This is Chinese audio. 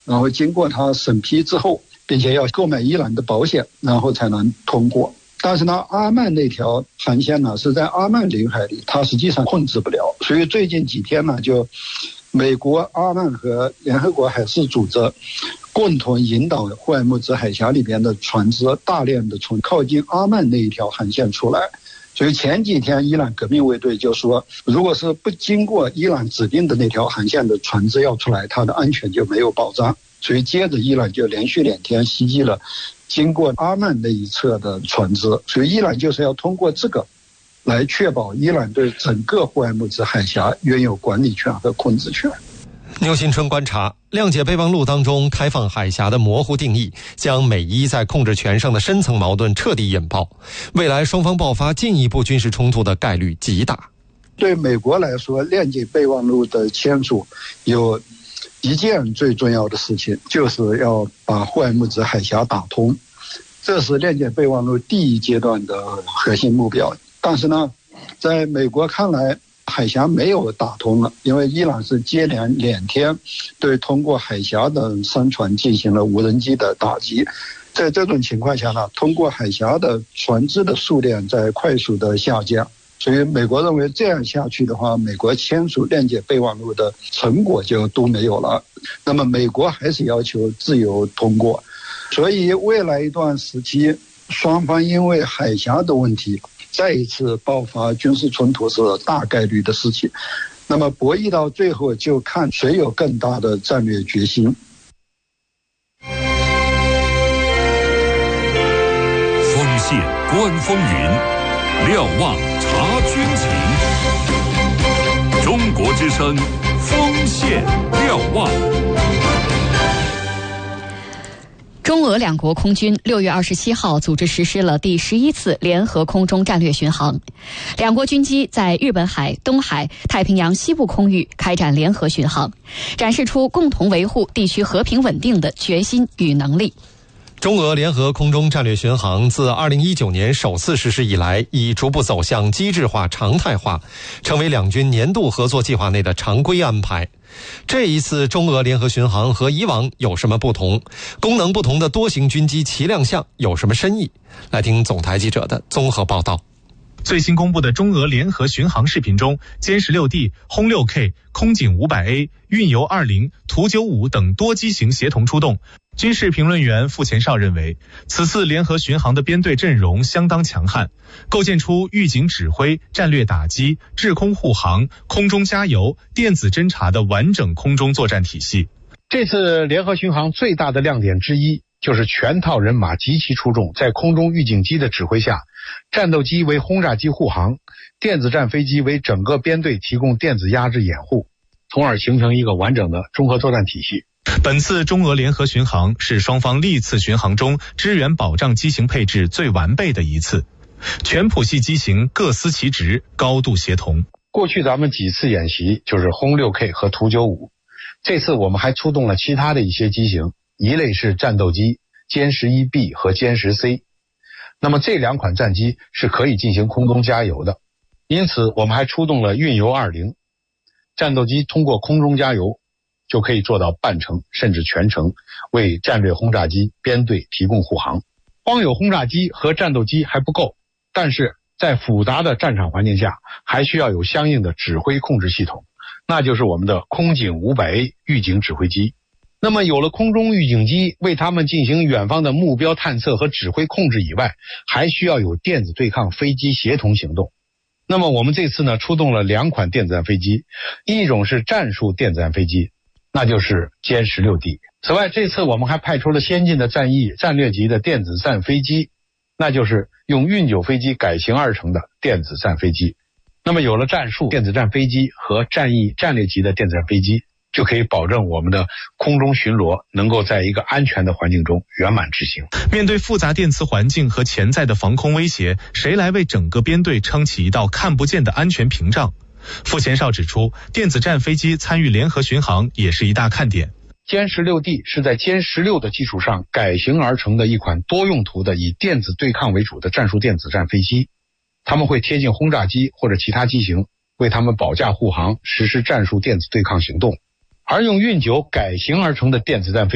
然后经过他审批之后，并且要购买伊朗的保险，然后才能通过。但是呢，阿曼那条航线呢是在阿曼领海里，它实际上控制不了。所以最近几天呢，就美国、阿曼和联合国海事组织共同引导霍尔木兹海峡里边的船只大量的从靠近阿曼那一条航线出来。所以前几天伊朗革命卫队就说，如果是不经过伊朗指定的那条航线的船只要出来，它的安全就没有保障。所以接着伊朗就连续2天袭击了经过阿曼那一侧的船只，所以伊朗就是要通过这个来确保伊朗对整个霍尔木兹海峡拥有管理权和控制权。 牛新春观察，谅解备忘录当中开放海峡的模糊定义，将美伊在控制权上的深层矛盾彻底引爆，未来双方爆发进一步军事冲突的概率极大。 对美国来说，谅解备忘录的签署有一件最重要的事情，就是要把霍尔木兹海峡打通，这是谅解备忘录第一阶段的核心目标。但是呢，在美国看来，海峡没有打通了，因为伊朗是接连2天对通过海峡的商船进行了无人机的打击。在这种情况下呢，通过海峡的船只的数量在快速的下降。所以美国认为这样下去的话，美国签署谅解备忘录的成果就都没有了。那么美国还是要求自由通过，所以未来一段时期，双方因为海峡的问题再一次爆发军事冲突是大概率的事情。那么博弈到最后就看谁有更大的战略决心。 锋线观风云，瞭望察军情。中国之声，锋线瞭望。 中俄两国空军6月27号组织实施了第11次联合空中战略巡航，两国军机在日本海、东海、太平洋西部空域开展联合巡航，展示出共同维护地区和平稳定的决心与能力。 中俄联合空中战略巡航自2019年首次实施以来，已逐步走向机制化、常态化，成为两军年度合作计划内的常规安排。这一次中俄联合巡航和以往有什么不同？功能不同的多型军机齐亮相有什么深意？来听总台记者的综合报道。 最新公布的中俄联合巡航视频中，歼 16D、轰 6K、空警 500A、运油20、图95等多机型协同出动。军事评论员傅前绍认为，此次联合巡航的编队阵容相当强悍，构建出预警指挥、战略打击、制空护航、空中加油、电子侦察的完整空中作战体系。 这次联合巡航最大的亮点之一，就是全套人马集齐出众，在空中预警机的指挥下，战斗机为轰炸机护航，电子战飞机为整个编队提供电子压制掩护，从而形成一个完整的综合作战体系。 本次中俄联合巡航是双方历次巡航中支援保障机型配置最完备的一次，全谱系机型各司其职，高度协同。 过去咱们几次演习就是轰 6K 和图95，这次我们还出动了其他的一些机型，一类是战斗机歼 11B 和歼 10C， 那么这2款战机是可以进行空中加油的，因此我们还出动了运油20，战斗机通过空中加油就可以做到半程甚至全程，为战略轰炸机编队提供护航。光有轰炸机和战斗机还不够，但是在复杂的战场环境下，还需要有相应的指挥控制系统，那就是我们的空警 500A 预警指挥机。那么有了空中预警机为他们进行远方的目标探测和指挥控制以外，还需要有电子对抗飞机协同行动。那么我们这次呢，出动了2款电子战飞机，一种是战术电子战飞机，那就是歼 16D。 此外，这次我们还派出了先进的战役战略级的电子战飞机，那就是用运9飞机改型而成的电子战飞机。那么有了战术电子战飞机和战役战略级的电子战飞机，就可以保证我们的空中巡逻能够在一个安全的环境中圆满执行。 面对复杂电磁环境和潜在的防空威胁，谁来为整个编队撑起一道看不见的安全屏障？傅前绍指出，电子战飞机参与联合巡航也是一大看点。 歼 16D 是在歼 16的基础上改型而成的一款多用途的以电子对抗为主的战术电子战飞机，他们会贴近轰炸机或者其他机型，为他们保驾护航，实施战术电子对抗行动。而用运9改型而成的电子战飞机